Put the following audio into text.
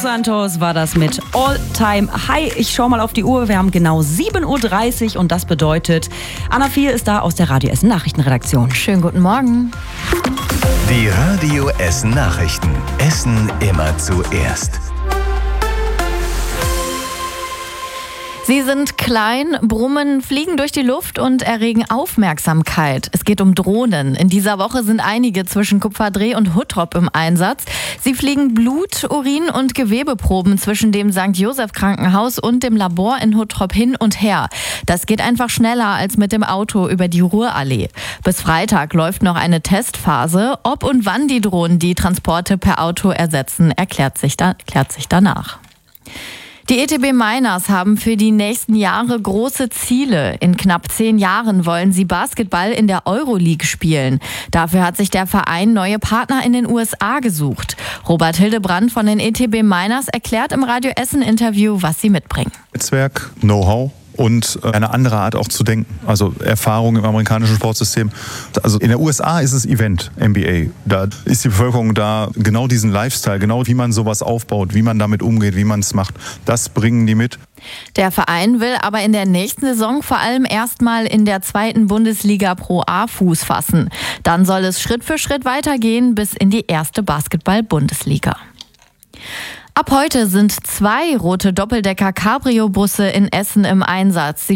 Dos Santos war das mit All Time High. Ich schaue mal auf die Uhr. Wir haben genau 7.30 Uhr und das bedeutet, Anna Vier ist da aus der Radio Essen Nachrichtenredaktion. Schönen guten Morgen. Die Radio Essen Nachrichten. Essen immer zuerst. Sie sind klein, brummen, fliegen durch die Luft und erregen Aufmerksamkeit. Es geht um Drohnen. In dieser Woche sind einige zwischen Kupferdreh und Huttrop im Einsatz. Sie fliegen Blut-, Urin- und Gewebeproben zwischen dem St. Joseph Krankenhaus und dem Labor in Huttrop hin und her. Das geht einfach schneller als mit dem Auto über die Ruhrallee. Bis Freitag läuft noch eine Testphase. Ob und wann die Drohnen die Transporte per Auto ersetzen, klärt sich danach. Die ETB Miners haben für die nächsten Jahre große Ziele. In knapp 10 Jahren wollen sie Basketball in der Euroleague spielen. Dafür hat sich der Verein neue Partner in den USA gesucht. Robert Hildebrand von den ETB Miners erklärt im Radio Essen Interview, was sie mitbringen. Netzwerk, Know-how und eine andere Art auch zu denken. Also Erfahrung im amerikanischen Sportsystem. Also in der USA ist es Event, NBA. Da ist die Bevölkerung da, genau diesen Lifestyle, genau wie man sowas aufbaut, wie man damit umgeht, wie man es macht. Das bringen die mit. Der Verein will aber in der nächsten Saison vor allem erstmal in der 2. Bundesliga Pro A Fuß fassen. Dann soll es Schritt für Schritt weitergehen bis in die 1. Basketball-Bundesliga. Ab heute sind 2 rote Doppeldecker-Cabrio-Busse in Essen im Einsatz.